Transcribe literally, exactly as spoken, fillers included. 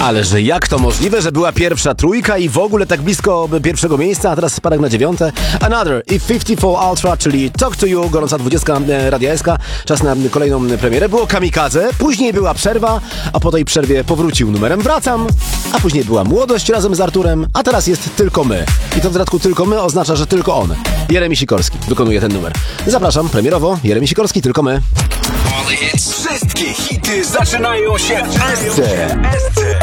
Ale że jak to możliwe, że była pierwsza trójka i w ogóle tak blisko pierwszego miejsca, a teraz spadek na dziewiąte? Another i pięćdziesiąt cztery Ultra, czyli Talk to You, gorąca dwudziestka Radia S K. Czas na kolejną premierę. Było Kamikadze, później była przerwa, a po tej przerwie powrócił numerem Wracam, a później była Młodość razem z Arturem, a teraz jest Tylko My. I to w dodatku Tylko My oznacza, że tylko on. Jeremi Sikorski wykonuje ten numer. Zapraszam, premierowo, Jeremi Sikorski, Tylko My. Wszystkie hity zaczynają się w S C.